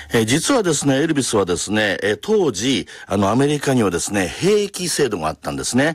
実はですね、エルビスはですね、当時、アメリカにはですね、兵役制度があったんですね。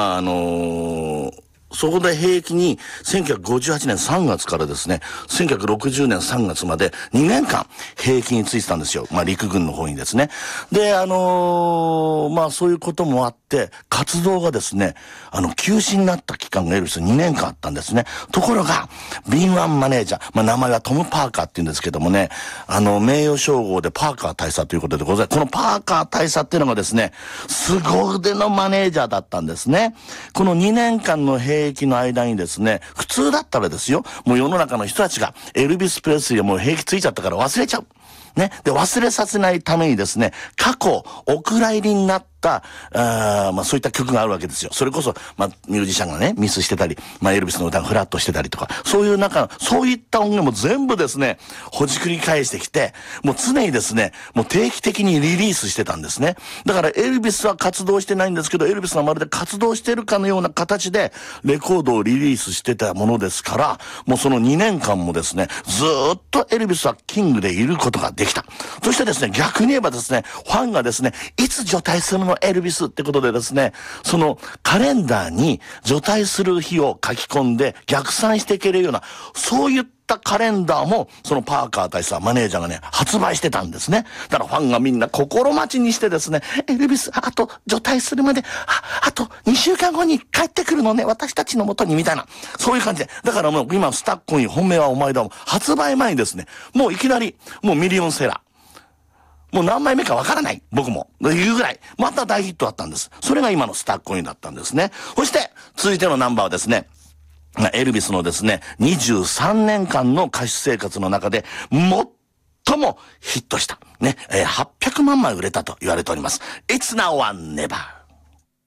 そこで兵役に1958年3月からですね、1960年3月まで2年間兵役についてたんですよ。陸軍の方にですね。で、そういうこともあって、活動がですね、休止になった期間がエルビス2年間あったんですね。ところが、敏腕マネージャー、名前はトム・パーカーって言うんですけどもね、名誉称号でパーカー大佐ということでございます。このパーカー大佐っていうのがですね、凄腕のマネージャーだったんですね。この2年間の兵役の間にですね、普通だったらですよ、もう世の中の人たちがエルビス・プレスリーはもう兵役ついちゃったから忘れちゃう。ね。で、忘れさせないためにですね、過去、お蔵入りになった、そういった曲があるわけですよ。それこそ、ミュージシャンがね、ミスしてたり、エルビスの歌がフラットしてたりとか、そういう中、そういった音源も全部ですね、ほじくり返してきて、もう常にですね、もう定期的にリリースしてたんですね。だからエルビスは活動してないんですけど、エルビスはまるで活動してるかのような形で、レコードをリリースしてたものですから、もうその2年間もですね、ずーっとエルビスはキングでいることができた。そしてですね、逆に言えばですね、ファンがですね、いつ除隊するのエルビスってことでですね、そのカレンダーに除隊する日を書き込んで逆算していけるような、そういったカレンダーも、そのパーカー大佐、マネージャーがね、発売してたんですね。だからファンがみんな心待ちにしてですね、エルビス、あと除隊するまで、あと2週間後に帰ってくるのね、私たちの元に、みたいな。そういう感じで。だからもう今、スタッコイン、本命はお前だ。発売前にですね、もういきなり、もうミリオンセラー。もう何枚目かわからない。僕も。いうぐらい。また大ヒットだったんです。それが今のスタッコインだったんですね。そして、続いてのナンバーはですね、エルビスのですね、23年間の歌手生活の中で、最もヒットした。ね、800万枚売れたと言われております。It's Now or Never。